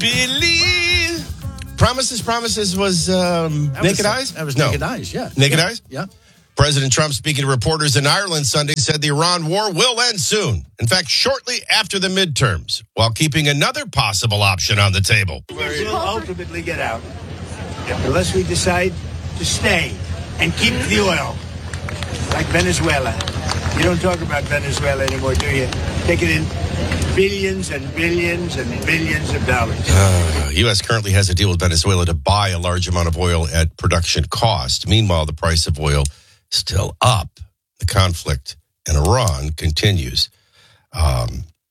Believe. Promises was Naked Eyes? That was Naked Eyes, yeah. Naked Eyes? Yeah. President Trump, speaking to reporters in Ireland Sunday, said the Iran war will end soon. In fact, shortly after the midterms, while keeping another possible option on the table. We'll ultimately get out unless we decide to stay and keep the oil, like Venezuela. You don't talk about Venezuela anymore, do you? Take it in billions and billions and billions of dollars. U.S. currently has a deal with Venezuela to buy a large amount of oil at production cost. Meanwhile, the price of oil is still up. The conflict in Iran continues. I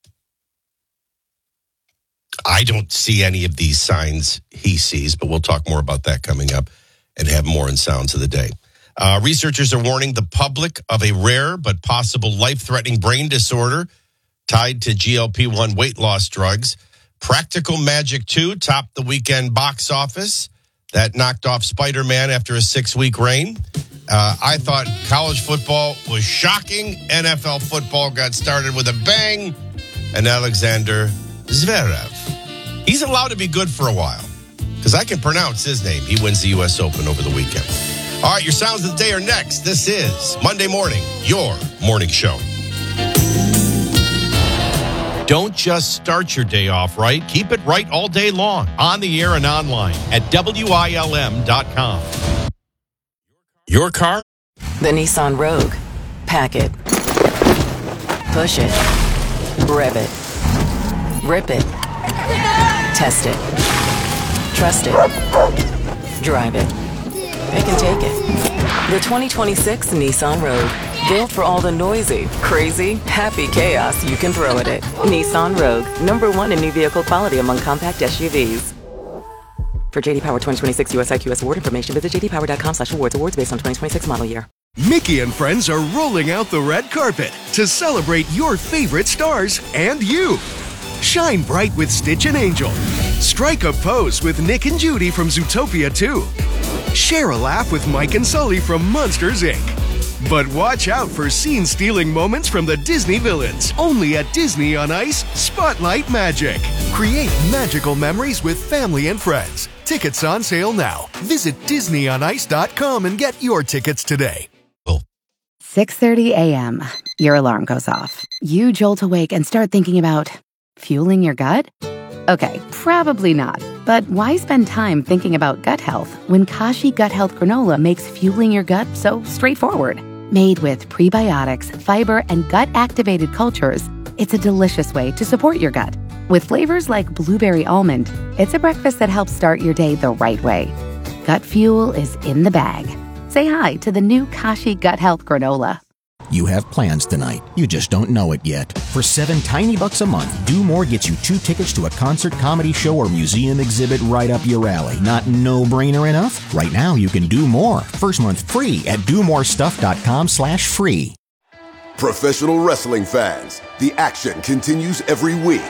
don't see any of these signs he sees, but we'll talk more about that coming up and have more in Sounds of the Day. Researchers are warning the public of a rare but possible life-threatening brain disorder tied to GLP-1 weight loss drugs. Practical Magic 2 topped the weekend box office. That knocked off Spider-Man after a 6-week reign. I thought college football was shocking. NFL football got started with a bang. And Alexander Zverev. He's allowed to be good for a while because I can pronounce his name. He wins the U.S. Open over the weekend. All right, your Sounds of the Day are next. This is Monday Morning, your morning show. Don't just start your day off right. Keep it right all day long, on the air and online at WILM.com. Your car? The Nissan Rogue. Pack it. Push it. Rev it. Rip it. Test it. Trust it. Drive it. Pick and take it. The 2026 Nissan Rogue. Built for all the noisy, crazy, happy chaos you can throw at it. Nissan Rogue. #1 in new vehicle quality among compact SUVs. For JD Power 2026 US IQS award information, visit jdpower.com/awards. Awards based on 2026 model year. Mickey and friends are rolling out the red carpet to celebrate your favorite stars and you. Shine bright with Stitch and Angel. Strike a pose with Nick and Judy from Zootopia 2. Share a laugh with Mike and Sully from Monsters, Inc. But watch out for scene-stealing moments from the Disney villains. Only at Disney on Ice Spotlight Magic. Create magical memories with family and friends. Tickets on sale now. Visit DisneyOnIce.com and get your tickets today. 6:30 a.m. Your alarm goes off. You jolt awake and start thinking about fueling your gut? Okay, probably not. But why spend time thinking about gut health when Kashi Gut Health Granola makes fueling your gut so straightforward? Made with prebiotics, fiber, and gut-activated cultures, it's a delicious way to support your gut. With flavors like blueberry almond, it's a breakfast that helps start your day the right way. Gut fuel is in the bag. Say hi to the new Kashi Gut Health Granola. You have plans tonight. You just don't know it yet. For $7 tiny a month, Do More gets you 2 tickets to a concert, comedy show, or museum exhibit right up your alley. Not no-brainer enough? Right now, you can do more. First month free at domorestuff.com/free. Professional wrestling fans, the action continues every week.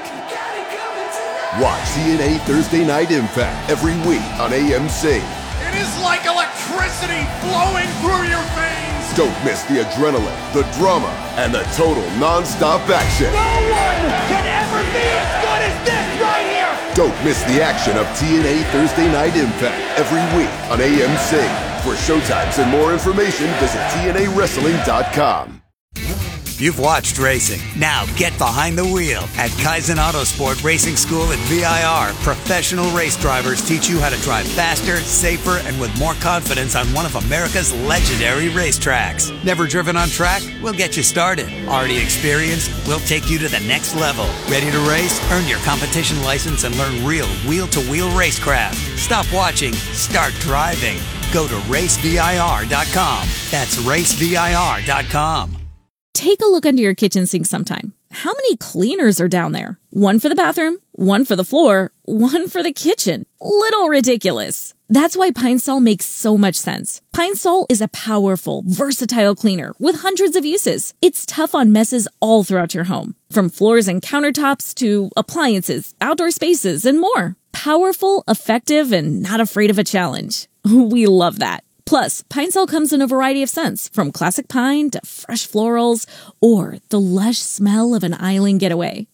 Watch TNA Thursday Night Impact every week on AMC. It is like electricity flowing through your veins. Don't miss the adrenaline, the drama, and the total non-stop action. No one can ever be as good as this right here. Don't miss the action of TNA Thursday Night Impact every week on AMC. For showtimes and more information, visit TNAWrestling.com. You've watched racing. Now get behind the wheel. At Kaizen Autosport Racing School at VIR, professional race drivers teach you how to drive faster, safer, and with more confidence on one of America's legendary racetracks. Never driven on track? We'll get you started. Already experienced? We'll take you to the next level. Ready to race? Earn your competition license and learn real wheel-to-wheel racecraft. Stop watching. Start driving. Go to racevir.com. That's racevir.com. Take a look under your kitchen sink sometime. How many cleaners are down there? One for the bathroom, one for the floor, one for the kitchen. Little ridiculous. That's why Pine Sol makes so much sense. Pine Sol is a powerful, versatile cleaner with hundreds of uses. It's tough on messes all throughout your home, from floors and countertops to appliances, outdoor spaces, and more. Powerful, effective, and not afraid of a challenge. We love that. Plus, Pine Sol comes in a variety of scents, from classic pine to fresh florals or the lush smell of an island getaway.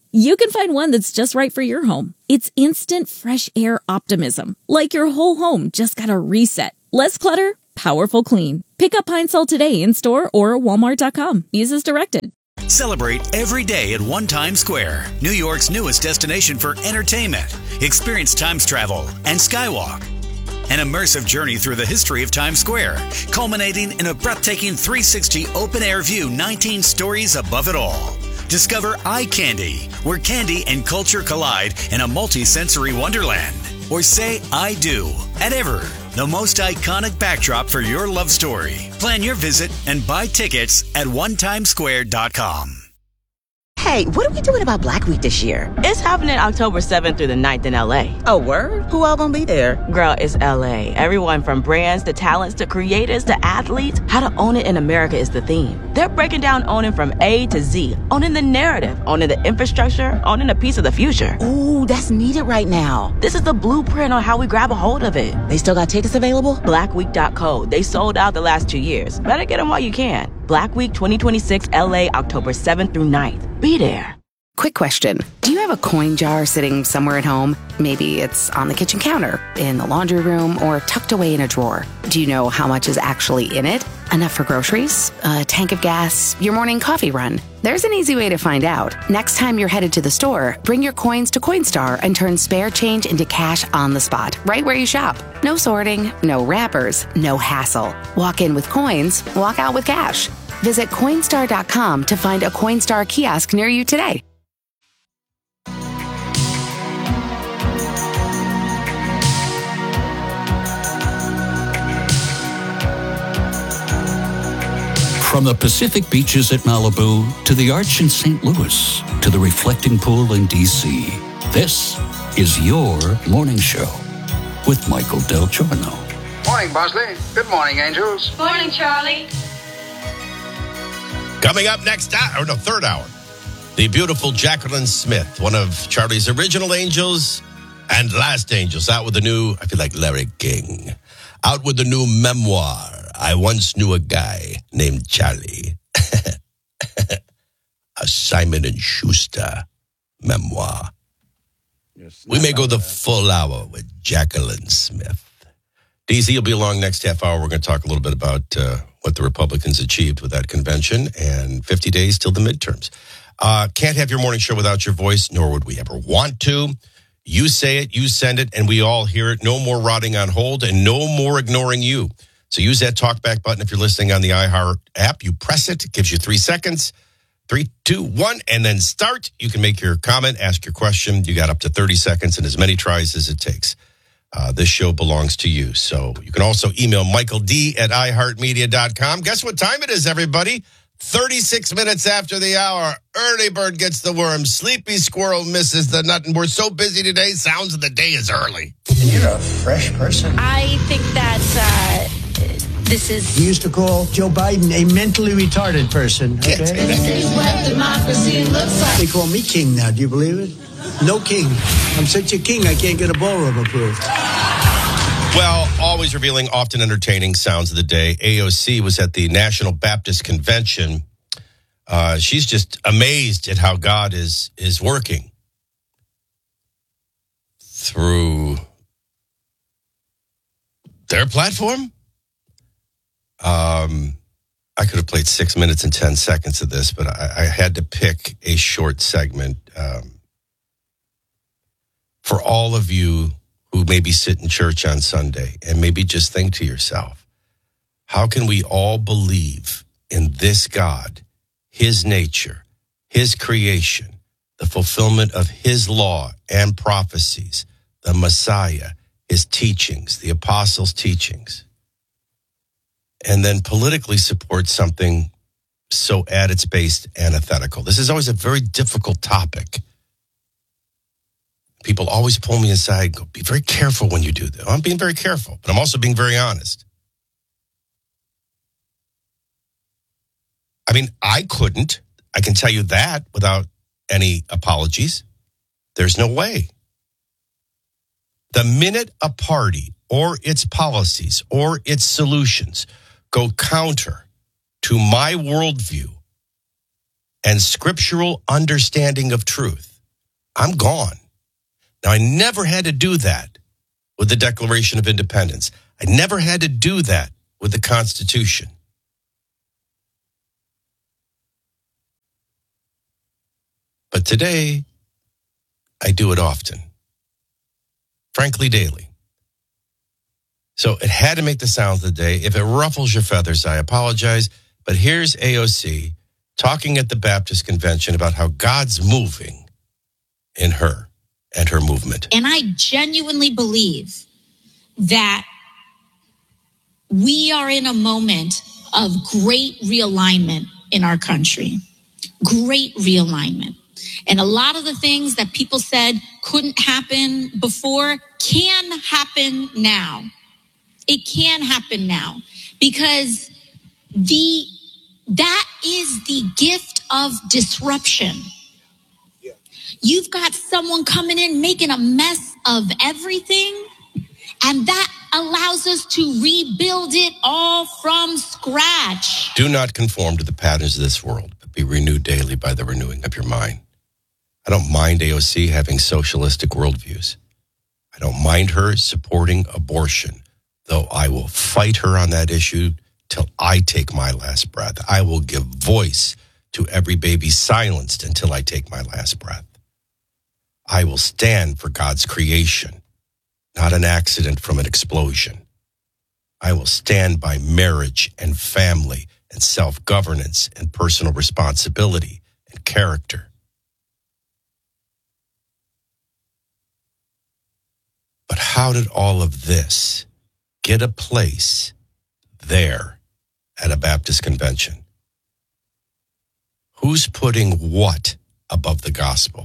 you can find one that's just right for your home. It's instant fresh air optimism, like your whole home just got a reset. Less clutter, powerful clean. Pick up Pine Sol today in store or at walmart.com. Use as directed. Celebrate every day at One Times Square, New York's newest destination for entertainment. Experience Times travel and Skywalk. An immersive journey through the history of Times Square, culminating in a breathtaking 360 open-air view 19 stories above it all. Discover Eye Candy, where candy and culture collide in a multi-sensory wonderland. Or say I do at Ever, the most iconic backdrop for your love story. Plan your visit and buy tickets at onetimesquare.com. Hey, what are we doing about Black Week this year? It's happening October 7th through the 9th in LA. Oh, word? Who all gonna be there? Girl, it's LA. Everyone from brands to talents to creators to athletes. How to own it in America is the theme. They're breaking down owning from A to Z. Owning the narrative, owning the infrastructure, owning a piece of the future. Ooh, that's needed right now. This is the blueprint on how we grab a hold of it. They still got tickets available? Blackweek.co. They sold out the last 2 years. Better get them while you can. Black Week 2026 LA, October 7th through 9th. Be there. Quick question. Do you have a coin jar sitting somewhere at home? Maybe it's on the kitchen counter, in the laundry room, or tucked away in a drawer. Do you know how much is actually in it? Enough for groceries? A tank of gas? Your morning coffee run? There's an easy way to find out. Next time you're headed to the store, bring your coins to Coinstar and turn spare change into cash on the spot, right where you shop. No sorting, no wrappers, no hassle. Walk in with coins, walk out with cash. Visit Coinstar.com to find a Coinstar kiosk near you today. From the Pacific beaches at Malibu to the Arch in St. Louis to the reflecting pool in D.C., this is your morning show with Michael Del Giorno. Morning, Bosley. Good morning, Angels. Morning, Charlie. Coming up next hour, third hour, the beautiful Jacqueline Smith, one of Charlie's original angels and last angels, out with the new, I feel like Larry King, out with the new memoir, I Once Knew a Guy Named Charlie. A Simon & Schuster memoir. We may go the full hour with Jacqueline Smith. DC will be along next half hour. We're going to talk a little bit about what the Republicans achieved with that convention and 50 days till the midterms. Can't have your morning show without your voice, nor would we ever want to. You say it, you send it, and we all hear it. No more rotting on hold and no more ignoring you. So use that talkback button if you're listening on the iHeart app. You press it. It gives you 3 seconds. 3, 2, 1, and then start. You can make your comment, ask your question. You got up to 30 seconds and as many tries as it takes. This show belongs to you. So you can also email michaeld@iheartmedia.com. Guess what time it is, everybody? 36 minutes after the hour. Early bird gets the worm. Sleepy squirrel misses the nut. And we're so busy today, sounds of the day is early. And you're a fresh person. I think that this is... We used to call Joe Biden a mentally retarded person. Okay? This is what democracy looks like. They call me king now. Do you believe it? No king. I'm such a king, I can't get a ballroom approved. Well, always revealing, often entertaining sounds of the day. AOC was at the National Baptist Convention. She's just amazed at how God is working through their platform. I could have played 6 minutes and 10 seconds of this, but I had to pick a short segment for all of you who maybe sit in church on Sunday and maybe just think to yourself, how can we all believe in this God, his nature, his creation, the fulfillment of his law and prophecies, the Messiah, his teachings, the apostles' teachings, and then politically support something so at its base antithetical? This is always a very difficult topic. People always pull me aside and go, be very careful when you do that. I'm being very careful, but I'm also being very honest. I mean, I can tell you that without any apologies. There's no way. The minute a party or its policies or its solutions go counter to my worldview and scriptural understanding of truth, I'm gone. Now, I never had to do that with the Declaration of Independence. I never had to do that with the Constitution. But today, I do it often. Frankly, daily. So it had to make the sound of the day. If it ruffles your feathers, I apologize. But here's AOC talking at the Baptist Convention about how God's moving in her and her movement. And I genuinely believe that we are in a moment of great realignment in our country. Great realignment. And a lot of the things that people said couldn't happen before can happen now. It can happen now because that is the gift of disruption. You've got someone coming in making a mess of everything, and that allows us to rebuild it all from scratch. Do not conform to the patterns of this world, but be renewed daily by the renewing of your mind. I don't mind AOC having socialistic worldviews. I don't mind her supporting abortion, though I will fight her on that issue till I take my last breath. I will give voice to every baby silenced until I take my last breath. I will stand for God's creation, not an accident from an explosion. I will stand by marriage and family and self-governance and personal responsibility and character. But how did all of this get a place there at a Baptist convention? Who's putting what above the gospel?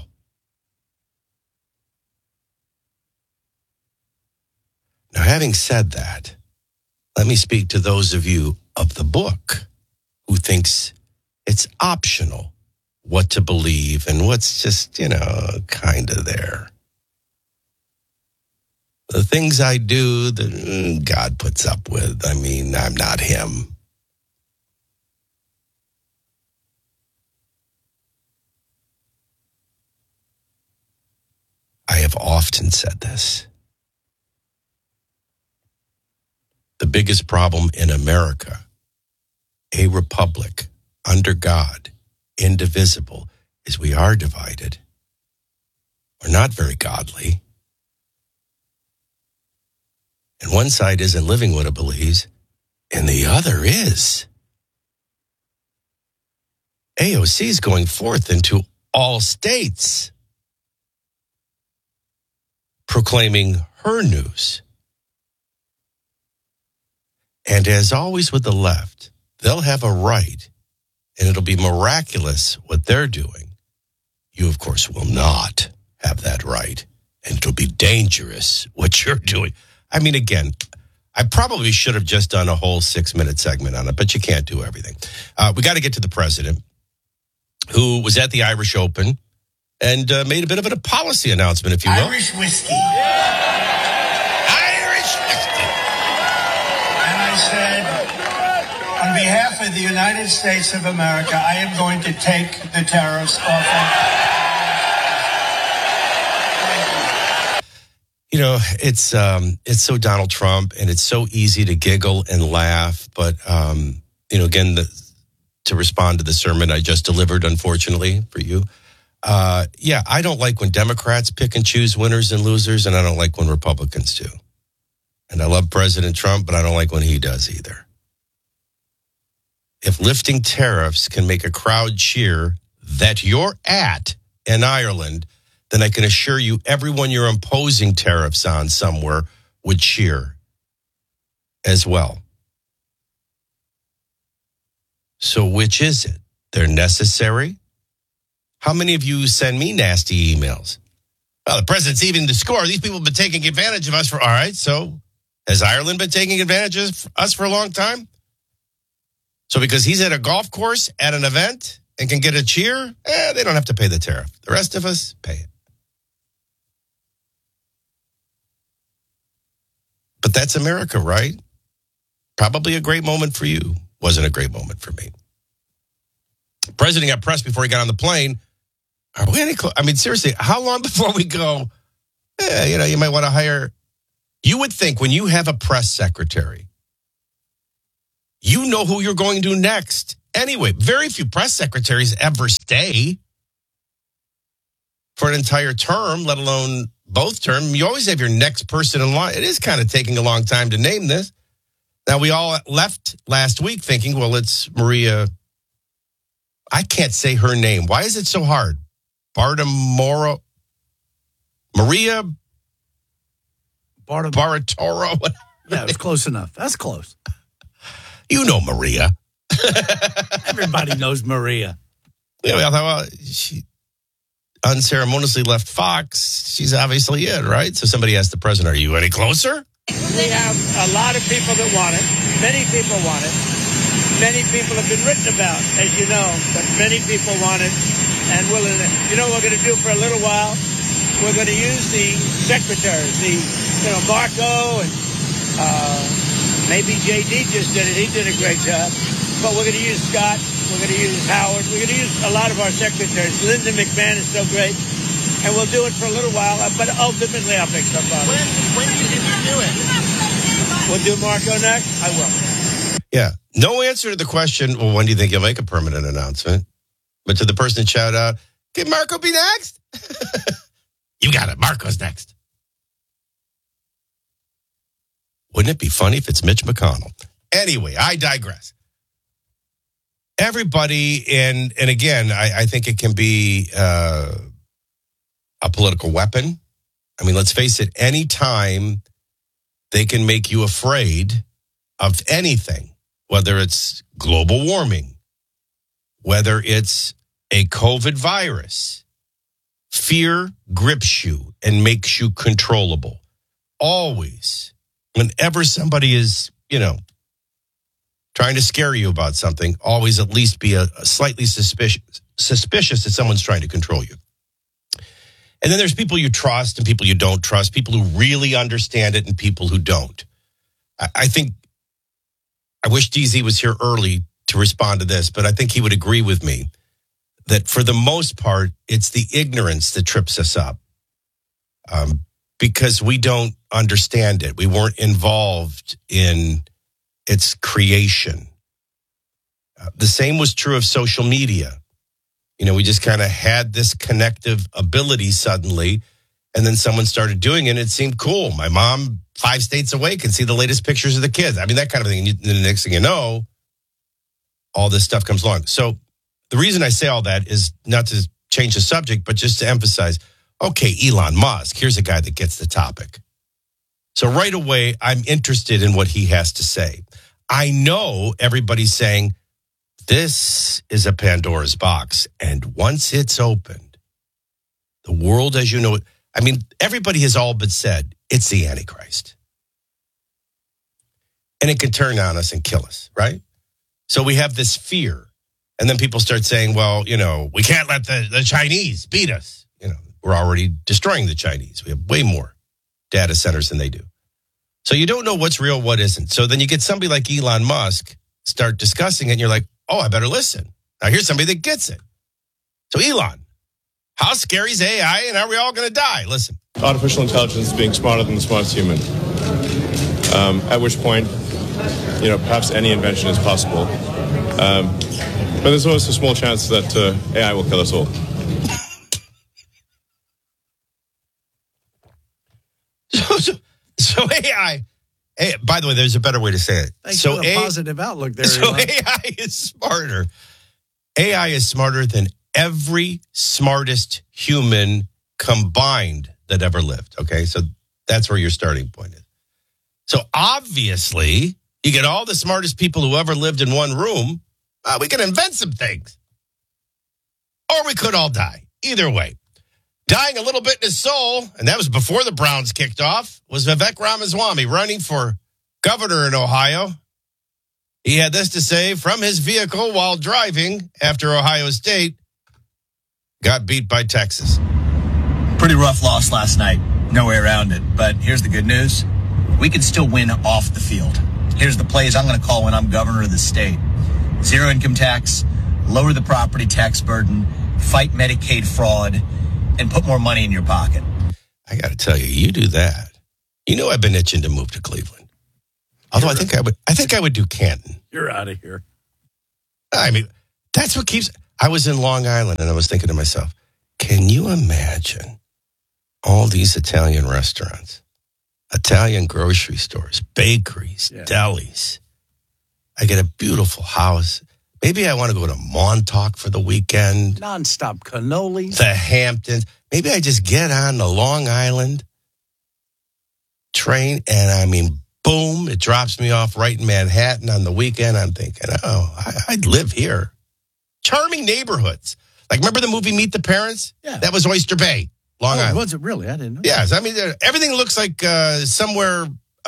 Now, having said that, let me speak to those of you of the book who thinks it's optional what to believe and what's just, kind of there. The things I do that God puts up with, I'm not him. I have often said this. The biggest problem in America, a republic under God, indivisible, is we are divided. We're not very godly. And one side isn't living what it believes, and the other is. AOC is going forth into all states, proclaiming her news. And as always with the left, they'll have a right, and it'll be miraculous what they're doing. You, of course, will not have that right, and it'll be dangerous what you're doing. Again, I probably should have just done a whole 6-minute segment on it, but you can't do everything. We got to get to the president, who was at the Irish Open and made a bit of a policy announcement, if you will. Irish whiskey. Irish whiskey. And I said, on behalf of the United States of America, I am going to take the tariffs off. It's so Donald Trump, and it's so easy to giggle and laugh. But, again, to respond to the sermon I just delivered, unfortunately for you. I don't like when Democrats pick and choose winners and losers, and I don't like when Republicans do. And I love President Trump, but I don't like when he does either. If lifting tariffs can make a crowd cheer that you're at in Ireland, then I can assure you everyone you're imposing tariffs on somewhere would cheer as well. So which is it? They're necessary? How many of you send me nasty emails? Well, the president's even the score. These people have been taking advantage of us all right, so has Ireland been taking advantage of us for a long time? So because he's at a golf course at an event and can get a cheer, they don't have to pay the tariff. The rest of us pay it. But that's America, right? Probably a great moment for you. Wasn't a great moment for me. The president got pressed before he got on the plane Are we any close? I mean, seriously, how long before we go, you might want to hire. You would think when you have a press secretary, you know who you're going to next. Anyway, very few press secretaries ever stay for an entire term, let alone both terms. You always have your next person in line. It is kind of taking a long time to name this. Now, we all left last week thinking, well, it's Maria. I can't say her name. Why is it so hard? Bartimaoro? Maria Baratoro? Yeah, it was close enough. That's close. You know Maria. Everybody knows Maria. Yeah, I thought, well, she unceremoniously left Fox. She's obviously it, right? So somebody asked the president, are you any closer? We have a lot of people that want it. Many people want it. Many people have been written about, as you know, but many people want it and willing to. You know what we're going to do for a little while? We're going to use the secretaries, Marco and maybe JD just did it. He did a great job. But we're going to use Scott. We're going to use Howard. We're going to use a lot of our secretaries. Linda McMahon is so great. And we'll do it for a little while. But ultimately, I'll pick stuff up. When do you think you do it? We'll do Marco next. I will. Yeah. No answer to the question, well, when do you think you'll make a permanent announcement? But to the person that shouted out, can Marco be next? You got it. Marco's next. Wouldn't it be funny if it's Mitch McConnell? Anyway, I digress. Everybody, and again, I think it can be a political weapon. I mean, let's face it, any time they can make you afraid of anything, whether it's global warming, whether it's a COVID virus, fear grips you and makes you controllable. Always, whenever somebody is, trying to scare you about something, always at least be a slightly suspicious that someone's trying to control you. And then there's people you trust and people you don't trust, people who really understand it and people who don't. I wish DZ was here early to respond to this, but I think he would agree with me that for the most part, it's the ignorance that trips us up because we don't understand it. We weren't involved in its creation. The same was true of social media. We just kind of had this connective ability suddenly, and then someone started doing it, and it seemed cool. My mom, 5 states away, can see the latest pictures of the kids. I mean, that kind of thing. And the next thing you know, all this stuff comes along. So the reason I say all that is not to change the subject, but just to emphasize, okay, Elon Musk, here's a guy that gets the topic. So right away, I'm interested in what he has to say. I know everybody's saying, this is a Pandora's box. And once it's opened, the world as you know it, I mean, everybody has all but said, it's the Antichrist. And it can turn on us and kill us, right? So we have this fear. And then people start saying, well, we can't let the Chinese beat us. We're already destroying the Chinese. We have way more data centers than they do. So you don't know what's real, what isn't. So then you get somebody like Elon Musk start discussing it, and you're like, oh, I better listen. Now here's somebody that gets it. So Elon, how scary is AI, and are we all going to die? Listen. Artificial intelligence is being smarter than the smartest human. At which point, perhaps any invention is possible. But there's always a small chance that AI will kill us all. So AI, by the way, there's a better way to say it. Thanks for the positive outlook there. So AI is smarter. AI is smarter than every smartest human combined that ever lived. Okay, so that's where your starting point is. So obviously, you get all the smartest people who ever lived in one room. We can invent some things. Or we could all die. Either way. Dying a little bit in his soul, and that was before the Browns kicked off, was Vivek Ramaswamy running for governor in Ohio. He had this to say from his vehicle while driving after Ohio State got beat by Texas. Pretty rough loss last night. No way around it. But here's the good news. We can still win off the field. Here's the plays I'm going to call when I'm governor of the state. Zero income tax, lower the property tax burden, fight Medicaid fraud, and put more money in your pocket. I got to tell you, you do that. You know I've been itching to move to Cleveland. Although I think I would do Canton. You're out of here. I mean, that's what keeps... I was in Long Island and I was thinking to myself, can you imagine all these Italian restaurants, Italian grocery stores, bakeries, delis? I get a beautiful house. Maybe I want to go to Montauk for the weekend. Nonstop cannolis. The Hamptons. Maybe I just get on the Long Island train and I mean, boom, it drops me off right in Manhattan on the weekend. I'm thinking, I'd live here. Charming neighborhoods. Like, remember the movie Meet the Parents? Yeah. That was Oyster Bay, Long Island. Was it really? I didn't know. Yes. I mean, everything looks like somewhere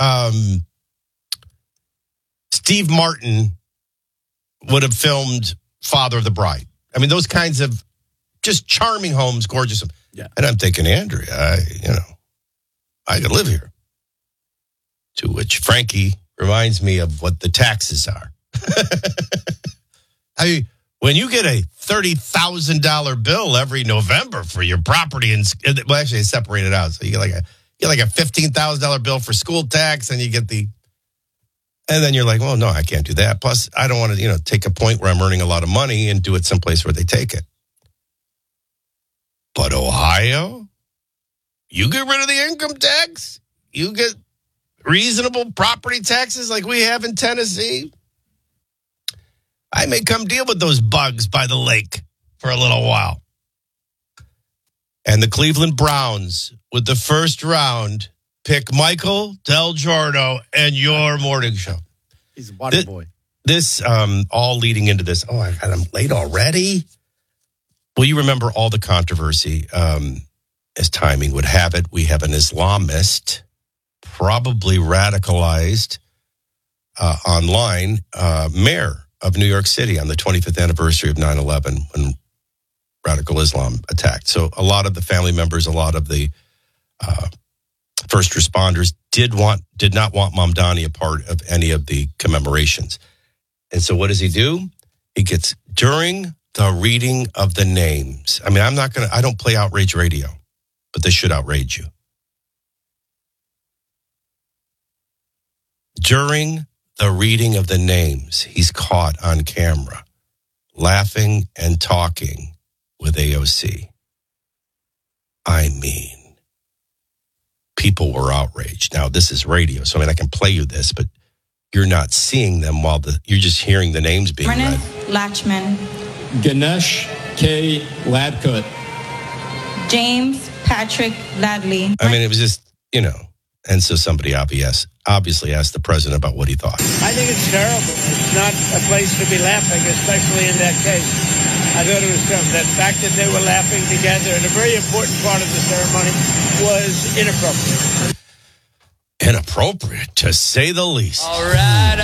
Steve Martin would have filmed Father of the Bride. I mean, those kinds of just charming homes, gorgeous. Yeah. And I'm thinking, Andrea, I could live here. To which Frankie reminds me of what the taxes are. I mean, when you get a $30,000 bill every November for your property, well, actually, it's separated out. So you get like a $15,000 bill for school tax, and you get and then you're like, well, no, I can't do that. Plus, I don't want to, take a point where I'm earning a lot of money and do it someplace where they take it. But Ohio, you get rid of the income tax, you get reasonable property taxes like we have in Tennessee. I may come deal with those bugs by the lake for a little while. And the Cleveland Browns, with the first round, pick Michael Del Giorno and your morning show. He's a water boy. This, all leading into this. Oh, I'm late already. Well, you remember all the controversy. As timing would have it, we have an Islamist, probably radicalized online, mayor of New York City on the 25th anniversary of 9/11 when radical Islam attacked. So a lot of the family members, a lot of the first responders did not want Mamdani a part of any of the commemorations. And so what does he do? He gets, during the reading of the names. I mean, I don't play outrage radio, but they should outrage you. During the reading of the names, he's caught on camera, laughing and talking with AOC. I mean, people were outraged. Now, this is radio, so I can play you this, but you're not seeing them you're just hearing the names being read. Lachman. Ganesh K. Ladkut. James Patrick Ladley. I mean, it was just, and so somebody obviously asked the president about what he thought. I think it's terrible. It's not a place to be laughing, especially in that case. I thought it was terrible. The fact that they were laughing together and a very important part of the ceremony was inappropriate. Inappropriate, to say the least. All right.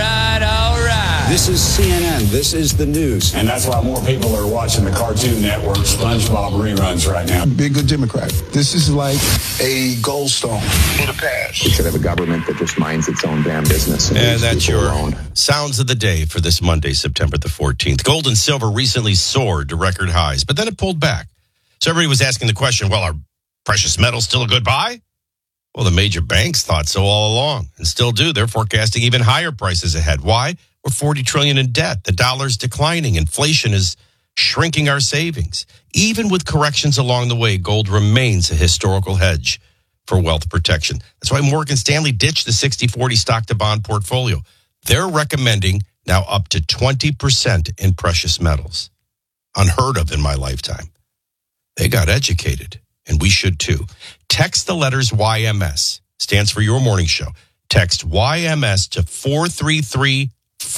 This is CNN. This is the news. And that's why more people are watching the Cartoon Network SpongeBob reruns right now. Be a good Democrat. This is like a goldstone for the past. We should have a government that just minds its own damn business. And that's your sounds of the day for this Monday, September the 14th. Gold and silver recently soared to record highs, but then it pulled back. So everybody was asking the question, well, are precious metals still a good buy? Well, the major banks thought so all along and still do. They're forecasting even higher prices ahead. Why? We're $40 trillion in debt. The dollar's declining. Inflation is shrinking our savings. Even with corrections along the way, gold remains a historical hedge for wealth protection. That's why Morgan Stanley ditched the 60-40 stock to bond portfolio. They're recommending now up to 20% in precious metals. Unheard of in my lifetime. They got educated, and we should too. Text the letters YMS, stands for Your Morning Show. Text YMS to 43343.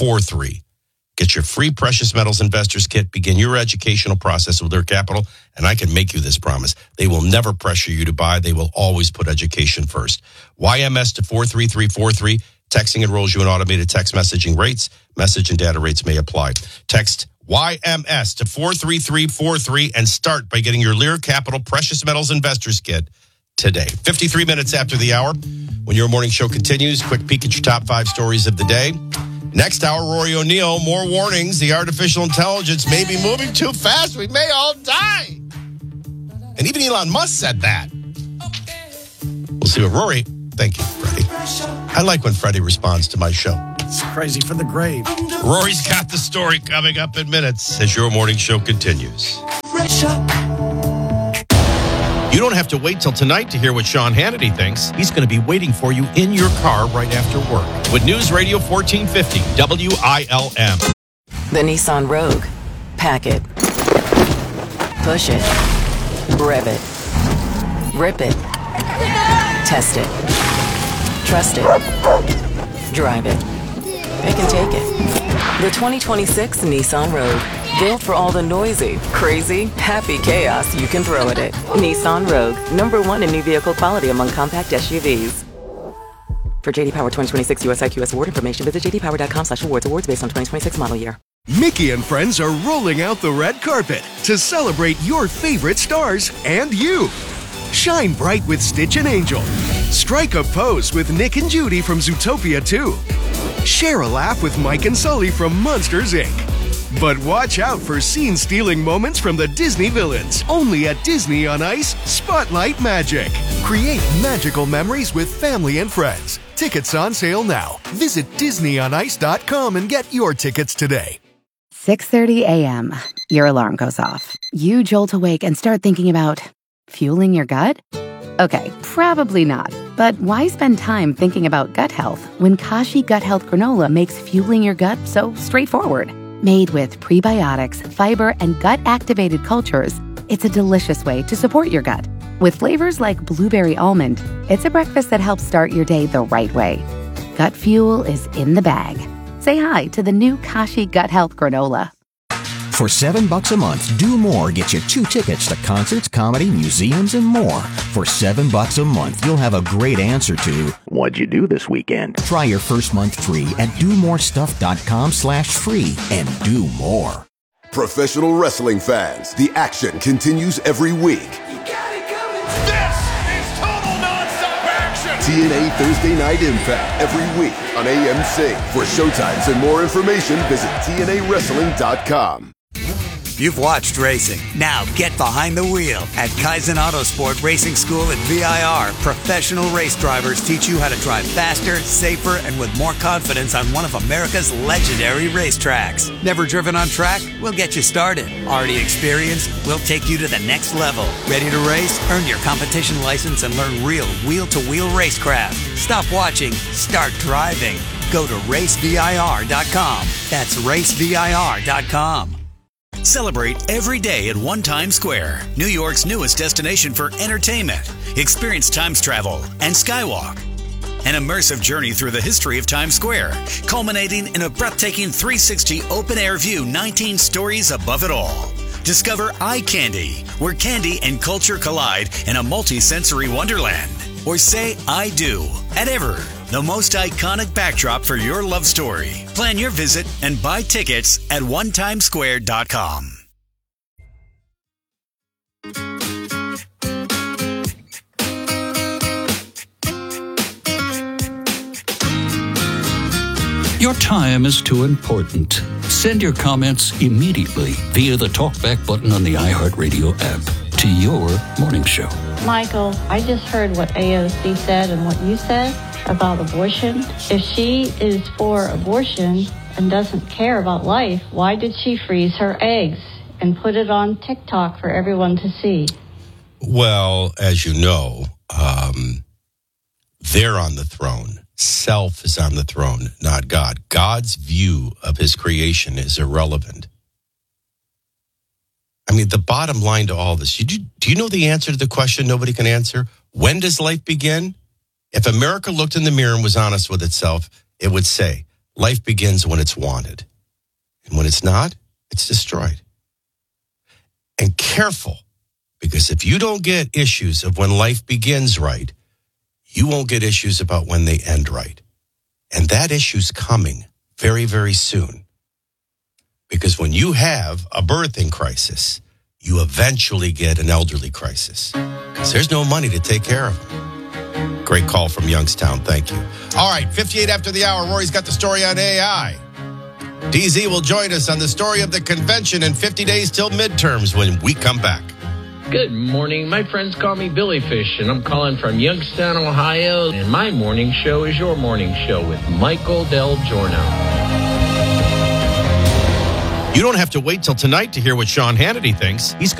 Get your free Precious Metals Investors Kit. Begin your educational process with their capital, and I can make you this promise. They will never pressure you to buy. They will always put education first. YMS to 43343. Texting enrolls you in automated text messaging rates. Message and data rates may apply. Text YMS to 43343 and start by getting your Lear Capital Precious Metals Investors Kit today. 53 minutes after the hour. When Your Morning Show continues, quick peek at your top 5 stories of the day. Next hour, Rory O'Neill, more warnings. The artificial intelligence may be moving too fast. We may all die. And even Elon Musk said that. We'll see what Rory... Thank you, Freddie. I like when Freddie responds to my show. It's crazy for the grave. Rory's got the story coming up in minutes as your morning show continues. You don't have to wait till tonight to hear what Sean Hannity thinks. He's going to be waiting for you in your car right after work with News Radio 1450 WILM. The Nissan Rogue. Pack it. Push it. Rev it. Rip it. Test it. Trust it. Drive it. Pick and take it. The 2026 Nissan Rogue. Built for all the noisy, crazy, happy chaos you can throw at it. Nissan Rogue. #1 in new vehicle quality among compact SUVs. For JD Power 2026 US IQS award information, visit jdpower.com/awards. Awards based on 2026 model year. Mickey and friends are rolling out the red carpet to celebrate your favorite stars and you. Shine bright with Stitch and Angel. Strike a pose with Nick and Judy from Zootopia 2. Share a laugh with Mike and Sully from Monsters, Inc. But watch out for scene-stealing moments from the Disney villains. Only at Disney on Ice Spotlight Magic. Create magical memories with family and friends. Tickets on sale now. Visit DisneyOnIce.com and get your tickets today. 6:30 a.m. Your alarm goes off. You jolt awake and start thinking about fueling your gut? Okay, probably not. But why spend time thinking about gut health when Kashi Gut Health Granola makes fueling your gut so straightforward? Made with prebiotics, fiber, and gut-activated cultures, it's a delicious way to support your gut. With flavors like blueberry almond, it's a breakfast that helps start your day the right way. Gut fuel is in the bag. Say hi to the new Kashi Gut Health Granola. For $7 a month, Do More gets you 2 tickets to concerts, comedy, museums, and more. For $7 a month, you'll have a great answer to, what'd you do this weekend? Try your first month free at domorestuff.com/free and do more. Professional wrestling fans, the action continues every week. This is total nonstop action! TNA Thursday Night Impact every week on AMC. For showtimes and more information, visit TNAWrestling.com. You've watched racing. Now get behind the wheel. At Kaizen Autosport Racing School at VIR, professional race drivers teach you how to drive faster, safer, and with more confidence on one of America's legendary racetracks. Never driven on track? We'll get you started. Already experienced? We'll take you to the next level. Ready to race? Earn your competition license and learn real wheel-to-wheel racecraft. Stop watching. Start driving. Go to racevir.com. That's racevir.com. Celebrate every day at One Times Square, New York's newest destination for entertainment. Experience Times Travel and Skywalk. An immersive journey through the history of Times Square, culminating in a breathtaking 360 open-air view 19 stories above it all. Discover Eye Candy, where candy and culture collide in a multi-sensory wonderland. Or say I do at Ever, the most iconic backdrop for your love story. Plan your visit and buy tickets at onetimesquare.com. Your time is too important. Send your comments immediately via the TalkBack button on the iHeartRadio app to your morning show. Michael, I just heard what AOC said and what you said about abortion. If she is for abortion and doesn't care about life, why did she freeze her eggs and put it on TikTok for everyone to see? Well, as you know, they're on the throne. Self is on the throne, not God. God's view of his creation is irrelevant. I mean, the bottom line to all this, do you know the answer to the question nobody can answer? When does life begin? If America looked in the mirror and was honest with itself, it would say, life begins when it's wanted. And when it's not, it's destroyed. And careful, because if you don't get issues of when life begins right, you won't get issues about when they end right. And that issue's coming very, very soon. Because when you have a birthing crisis, you eventually get an elderly crisis. Because there's no money to take care of them. Great call from Youngstown. Thank you. All right, 58 after the hour. Rory's got the story on AI. DZ will join us on the story of the convention in 50 days till midterms when we come back. Good morning. My friends call me Billy Fish, and I'm calling from Youngstown, Ohio. And my morning show is your morning show with Michael Del Giorno. You don't have to wait till tonight to hear what Sean Hannity thinks. He's